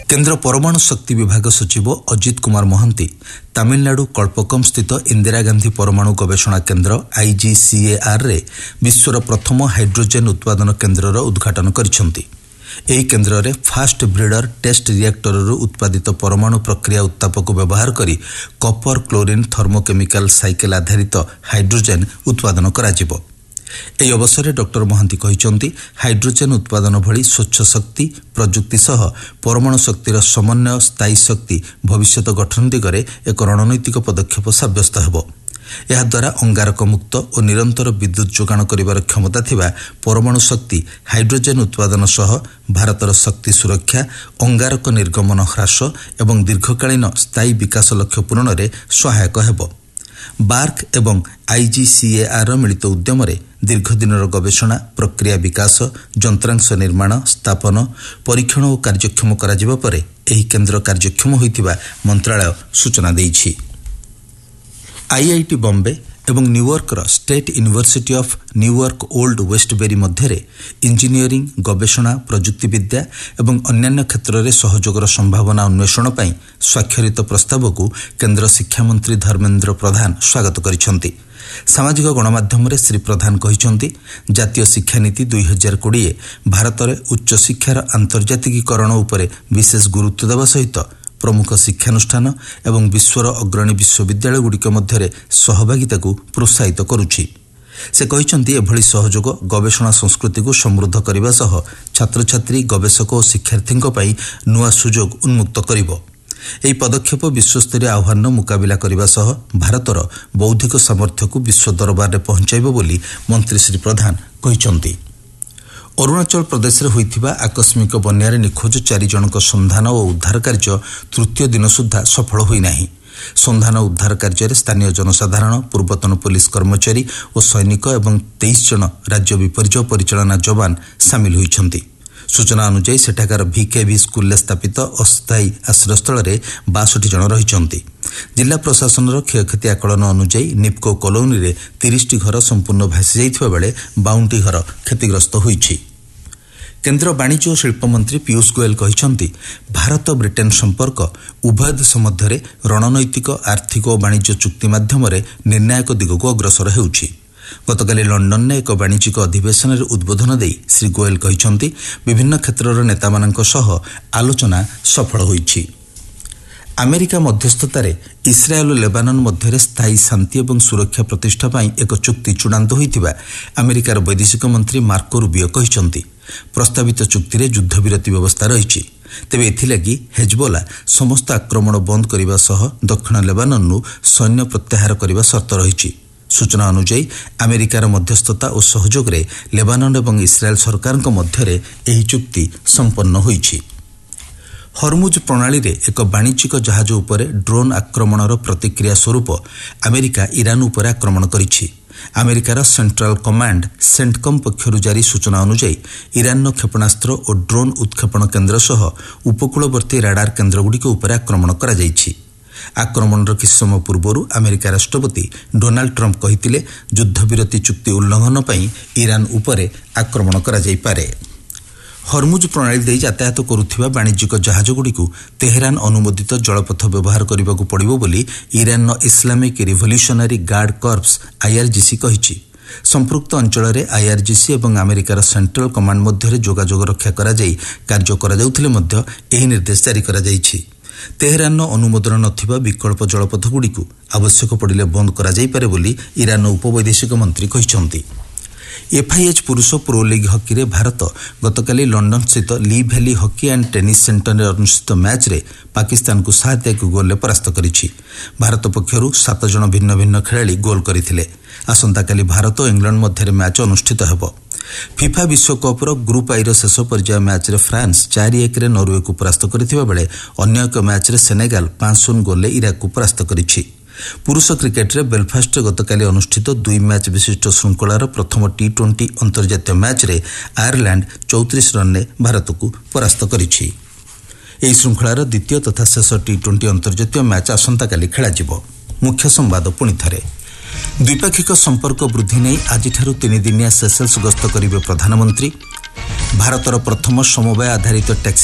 केन्द्र परमाणु शक्ति विभाग सचिव अजित कुमार मोहंती तमिलनाडु कल्पकम स्थित इंदिरा गांधी परमाणु गवेषणा केन्द्र IGCAR रे विश्वर प्रथम हाइड्रोजेन उत्पादन केन्द्रर उद्घाटन करिसेंति। एही केन्द्र रे फास्ट ब्रीडर टेस्ट रिएक्टर उत्पादित परमाणु प्रक्रिया उत्तापक व्यवहार करी कपर क्लोरीन थर्मोकेमिकल साइकेल आधारित हाइड्रोजेन उत्पादन कराजिबो। ଏହି ଅବସରରେ ଡକ୍ଟର ମହାନ୍ତି କହିଛନ୍ତି ହାଇଡ୍ରୋଜେନ ଉତ୍ପାଦନ ଭଳି ସ୍ୱଚ୍ଛ ଶକ୍ତି ପ୍ରଯୁକ୍ତି ସହ ପରମାଣୁ ଶକ୍ତିର ସମନ୍ୱୟ ସ୍ଥାୟୀ ଶକ୍ତି ଭବିଷ୍ୟତ ଗଠନ ଦିଗରେ ଏକ ରଣନୈତିକ ପଦକ୍ଷେପ ସାବ୍ୟସ୍ତ ହେବ। ଏହାଦ୍ୱାରା ଅଙ୍ଗାରକ ମୁକ୍ତ ଓ ନିରନ୍ତର ବିଦ୍ୟୁତ୍ ଯୋଗାଣ କରିବାର କ୍ଷମତା ଥିବା ପରମାଣୁ ଶକ୍ତି ହାଇଡ୍ରୋଜେନ ଉତ୍ପାଦନ ସହ ଭାରତର ଶକ୍ତି ସୁରକ୍ଷା ଅଙ୍ଗାରକ ନିର୍ଗମନ ହ୍ରାସ ଏବଂ ଦୀର୍ଘକାଳୀନ ସ୍ଥାୟୀ ବିକାଶ ଲକ୍ଷ୍ୟ ପୂରଣରେ ସହାୟକ ହେବ। ବାର୍କ ଏବଂ IGCAR ମିଳିତ ଉଦ୍ୟମରେ ଦୀର୍ଘଦିନର ଗବେଷଣା ପ୍ରକ୍ରିୟା ବିକାଶ ଯନ୍ତ୍ରାଂଶ ନିର୍ମାଣ ସ୍ଥାପନ ପରୀକ୍ଷଣ ଓ କାର୍ଯ୍ୟକ୍ଷମ କରାଯିବା ପରେ ଏହି କେନ୍ଦ୍ର କାର୍ଯ୍ୟକ୍ଷମ ହୋଇଥିବା ମନ୍ତ୍ରାଳୟ ସୂଚନା ଦେଇଛି। IIT ବମ୍ବେ ଏବଂ ନ୍ୟୁୟର୍କର state university of New York old ୱେଷ୍ଟବେରୀ ମଧ୍ୟରେ ଇଞ୍ଜିନିୟରିଂ ଗବେଷଣା ପ୍ରଯୁକ୍ତିବିଦ୍ୟା ଏବଂ ଅନ୍ୟାନ୍ୟ କ୍ଷେତ୍ରରେ ସହଯୋଗର ସମ୍ଭାବନା ଅନ୍ୱେଷଣ ପାଇଁ ସ୍ୱାକ୍ଷରିତ ପ୍ରସ୍ତାବକୁ କେନ୍ଦ୍ର ଶିକ୍ଷାମନ୍ତ୍ରୀ ଧର୍ମେନ୍ଦ୍ର ପ୍ରଧାନ ସ୍ୱାଗତ କରିଛନ୍ତି। ସାମାଜିକ ଗଣମାଧ୍ୟମରେ ଶ୍ରୀ ପ୍ରଧାନ କହିଛନ୍ତି ଜାତୀୟ ଶିକ୍ଷାନୀତି 2020 ଭାରତରେ ଉଚ୍ଚଶିକ୍ଷାର ଆନ୍ତର୍ଜାତିକୀକରଣ ଉପରେ ବିଶେଷ ଗୁରୁତ୍ୱ ଦେବା ସହିତ ପ୍ରମୁଖ ଶିକ୍ଷାନୁଷ୍ଠାନ ଏବଂ ବିଶ୍ୱର ଅଗ୍ରଣୀ ବିଶ୍ୱବିଦ୍ୟାଳୟଗୁଡ଼ିକ ମଧ୍ୟରେ ସହଭାଗିତାକୁ ପ୍ରୋତ୍ସାହିତ କରୁଛି। ସେ କହିଛନ୍ତି ଏଭଳି ସହଯୋଗ ଗବେଷଣା ସଂସ୍କୃତିକୁ ସମୃଦ୍ଧ କରିବା ସହ ଛାତ୍ରଛାତ୍ରୀ ଗବେଷକ ଓ ଶିକ୍ଷାର୍ଥୀଙ୍କ ପାଇଁ ନୂଆ ସୁଯୋଗ ଉନ୍ମୁକ୍ତ କରିବ। ଏହି ପଦକ୍ଷେପ ବିଶ୍ୱସ୍ତରୀୟ ଆହ୍ୱାନର ମୁକାବିଲା କରିବା ସହ ଭାରତର ବୌଦ୍ଧିକ ସାମର୍ଥ୍ୟକୁ ବିଶ୍ୱ ଦରବାରରେ ପହଞ୍ଚାଇବ ବୋଲି ମନ୍ତ୍ରୀ ଶ୍ରୀ ପ୍ରଧାନ କହିଛନ୍ତି। ଅରୁଣାଚଳ ପ୍ରଦେଶରେ ହୋଇଥିବା ଆକସ୍ମିକ ବନ୍ୟାରେ ନିଖୋଜ 4 ଜଣଙ୍କ ସନ୍ଧାନ ଓ ଉଦ୍ଧାର କାର୍ଯ୍ୟ ତୃତୀୟ ଦିନ ସୁଦ୍ଧା ସଫଳ ହୋଇନାହିଁ। ସନ୍ଧାନ ଉଦ୍ଧାର କାର୍ଯ୍ୟରେ ସ୍ଥାନୀୟ ଜନସାଧାରଣ ପୂର୍ବତନ ପୁଲିସ କର୍ମଚାରୀ ଓ ସୈନିକ ଏବଂ 23 ଜଣ ରାଜ୍ୟ ବିପର୍ଯ୍ୟୟ ପରିଚାଳନା ଯବାନ ସାମିଲ ହୋଇଛନ୍ତି। ସୂଚନା ଅନୁଯାୟୀ ସେଠାକାର VKV ସ୍କୁଲରେ ସ୍ଥାପିତ ଅସ୍ଥାୟୀ ଆଶ୍ରୟସ୍ଥଳରେ 62 ଜଣ ରହିଛନ୍ତି। ଜିଲ୍ଲା ପ୍ରଶାସନର କ୍ଷୟକ୍ଷତି ଆକଳନ ଅନୁଯାୟୀ ନିପ୍କୋ କଲୋନୀରେ 30ଟି ଘର ସମ୍ପୂର୍ଣ୍ଣ ଭାସି ଯାଇଥିବା ବେଳେ 52ଟି ଘର କ୍ଷତିଗ୍ରସ୍ତ ହୋଇଛି। କେନ୍ଦ୍ର ବାଣିଜ୍ୟ ଓ ଶିଳ୍ପ ମନ୍ତ୍ରୀ ପୀୟୂଷ ଗୋୟଲ କହିଛନ୍ତି ଭାରତ ବ୍ରିଟେନ୍ ସମ୍ପର୍କ ଉଭୟ ଦେଶ ମଧ୍ୟରେ ରଣନୈତିକ ଆର୍ଥିକ ଓ ବାଣିଜ୍ୟ ଚୁକ୍ତି ମାଧ୍ୟମରେ ନିର୍ଣ୍ଣାୟକ ଦିଗକୁ ଅଗ୍ରସର ହେଉଛି। ଗତକାଲି ଲଣ୍ଡନରେ ଏକ ବାଣିଜ୍ୟିକ ଅଧିବେଶନରେ ଉଦ୍ବୋଧନ ଦେଇ ଶ୍ରୀ ଗୋୟଲ କହିଛନ୍ତି ବିଭିନ୍ନ କ୍ଷେତ୍ରର ନେତାମାନଙ୍କ ସହ ଆଲୋଚନା ସଫଳ ହୋଇଛି। ଆମେରିକା ମଧ୍ୟସ୍ଥତାରେ ଇସ୍ରାଏଲ ଓ ଲେବାନନ ମଧ୍ୟରେ ସ୍ଥାୟୀ ଶାନ୍ତି ଏବଂ ସୁରକ୍ଷା ପ୍ରତିଷ୍ଠା ପାଇଁ ଏକ ଚୁକ୍ତି ଚୂଡ଼ାନ୍ତ ହୋଇଥିବା ଆମେରିକାର ବୈଦେଶିକ ମନ୍ତ୍ରୀ ମାର୍କୋ ରୁବିଓ କହିଛନ୍ତି। ପ୍ରସ୍ତାବିତ ଚୁକ୍ତିରେ ଯୁଦ୍ଧବିରତି ବ୍ୟବସ୍ଥା ରହିଛି, ତେବେ ଏଥିଲାଗି ହେଜବୋଲା ସମସ୍ତ ଆକ୍ରମଣ ବନ୍ଦ କରିବା ସହ ଦକ୍ଷିଣ ଲେବାନନରୁ ସୈନ୍ୟ ପ୍ରତ୍ୟାହାର କରିବା ସର୍ତ୍ତ ରହିଛି। ସୂଚନା ଅନୁଯାୟୀ ଆମେରିକାର ମଧ୍ୟସ୍ଥତା ଓ ସହଯୋଗରେ ଲେବାନନ ଏବଂ ଇସ୍ରାଏଲ ସରକାରଙ୍କ ମଧ୍ୟରେ ଏହି ଚୁକ୍ତି ସମ୍ପନ୍ନ ହୋଇଛି। ହରମୁଜ ପ୍ରଣାଳୀରେ ଏକ ବାଣିଜ୍ୟିକ ଜାହାଜ ଉପରେ ଡ୍ରୋନ୍ ଆକ୍ରମଣର ପ୍ରତିକ୍ରିୟା ସ୍ୱରୂପ ଆମେରିକା ଇରାନ ଉପରେ ଆକ୍ରମଣ କରିଛି। ଆମେରିକାର ସେଣ୍ଟ୍ରାଲ କମାଣ୍ଡ ସେଣ୍ଟକମ୍ ପକ୍ଷରୁ ଜାରି ସୂଚନା ଅନୁଯାୟୀ ଇରାନର କ୍ଷେପଣାସ୍ତ୍ର ଓ ଡ୍ରୋନ୍ ଉତ୍କ୍ଷେପଣ କେନ୍ଦ୍ର ସହ ଉପକୂଳବର୍ତ୍ତୀ ରାଡାର କେନ୍ଦ୍ରଗୁଡ଼ିକ ଉପରେ ଆକ୍ରମଣ କରାଯାଇଛି। ଆକ୍ରମଣର କିଛି ସମୟ ପୂର୍ବରୁ ଆମେରିକା ରାଷ୍ଟ୍ରପତି ଡୋନାଲ୍ଡ ଟ୍ରମ୍ପ କହିଥିଲେ ଯୁଦ୍ଧବିରତି ଚୁକ୍ତି ଉଲ୍ଲଂଘନ ପାଇଁ ଇରାନ ଉପରେ ଆକ୍ରମଣ କରାଯାଇପାରେ। ହରମୁଜ ପ୍ରଣାଳୀ ଦେଇ ଯାତାୟାତ କରୁଥିବା ବାଣିଜ୍ୟିକ ଜାହାଜଗୁଡ଼ିକୁ ତେହେରାନ ଅନୁମୋଦିତ ଜଳପଥ ବ୍ୟବହାର କରିବାକୁ ପଡ଼ିବ ବୋଲି ଇରାନର Islamic revolutionary guard corps IRGC କହିଛି। ସମ୍ପୃକ୍ତ ଅଞ୍ଚଳରେ IRGC ଏବଂ ଆମେରିକାର ସେଣ୍ଟ୍ରାଲ କମାଣ୍ଡ ମଧ୍ୟରେ ଯୋଗାଯୋଗ ରକ୍ଷା କରାଯାଇ କାର୍ଯ୍ୟ କରାଯାଉଥିଲେ ମଧ୍ୟ ଏହି ନିର୍ଦ୍ଦେଶ ଜାରି କରାଯାଇଛି। ତେହେରାନର ଅନୁମୋଦନ ନଥିବା ବିକଳ୍ପ ଜଳପଥଗୁଡ଼ିକୁ ଆବଶ୍ୟକ ପଡ଼ିଲେ ବନ୍ଦ କରାଯାଇପାରେ ବୋଲି ଇରାନର ଉପବୈଦେଶିକ ମନ୍ତ୍ରୀ କହିଛନ୍ତି। FIH ପୁରୁଷ ପ୍ରୋ ଲିଗ୍ ହକିରେ ଭାରତ ଗତକାଲି ଲଣ୍ଡନ ସ୍ଥିତ ଲି ଭ୍ୟାଲି ହକି ଆଣ୍ଡ ଟେନିସ୍ ସେଣ୍ଟରରେ ଅନୁଷ୍ଠିତ ମ୍ୟାଚ୍ରେ ପାକିସ୍ତାନକୁ 7-1 ଗୋଲରେ ପରାସ୍ତ କରିଛି। ଭାରତ ପକ୍ଷରୁ 7 ଜଣ ଭିନ୍ନ ଭିନ୍ନ ଖେଳାଳି ଗୋଲ୍ କରିଥିଲେ। ଆସନ୍ତାକାଲି ଭାରତ ଓ ଇଂଲଣ୍ଡ ମଧ୍ୟରେ ମ୍ୟାଚ୍ ଅନୁଷ୍ଠିତ ହେବ। ଫିଫା ବିଶ୍ୱକପ୍ର ଗ୍ରୁପ୍ ଆଇର ଶେଷ ପର୍ଯ୍ୟାୟ ମ୍ୟାଚ୍ରେ ଫ୍ରାନ୍ସ 4-1ରେ ନରୱେକୁ ପରାସ୍ତ କରିଥିବା ବେଳେ ଅନ୍ୟ ଏକ ମ୍ୟାଚ୍ରେ ସେନେଗାଲ 5-0 ଗୋଲରେ ଇରାକକୁ ପରାସ୍ତ କରିଛି। ପୁରୁଷ କ୍ରିକେଟରେ ବେଲଫାଷ୍ଟରେ ଗତକାଲି ଅନୁଷ୍ଠିତ 2 ମ୍ୟାଚ୍ ବିଶିଷ୍ଟ ଶୃଙ୍ଖଳାର ପ୍ରଥମ T20 ଅନ୍ତର୍ଜାତୀୟ ମ୍ୟାଚ୍ରେ ଆୟାରଲ୍ୟାଣ୍ଡ 34 ରନ୍ରେ ଭାରତକୁ ପରାସ୍ତ କରିଛି। ଏହି ଶୃଙ୍ଖଳାର ଦ୍ୱିତୀୟ ତଥା ଶେଷ T20 ଅନ୍ତର୍ଜାତୀୟ ମ୍ୟାଚ୍ ଆସନ୍ତାକାଲି ଖେଳାଯିବ। ମୁଖ୍ୟ ସମ୍ବାଦ ପୁଣିଥରେ। ଦ୍ୱିପାକ୍ଷିକ ସମ୍ପର୍କ ବୃଦ୍ଧି ନେଇ ଆଜିଠାରୁ 3 ଦିନିଆ ସେସେଲ୍ସ ଗସ୍ତ କରିବେ ପ୍ରଧାନମନ୍ତ୍ରୀ। ଭାରତର ପ୍ରଥମ ସମବାୟ ଆଧାରିତ ଟ୍ୟାକ୍ସି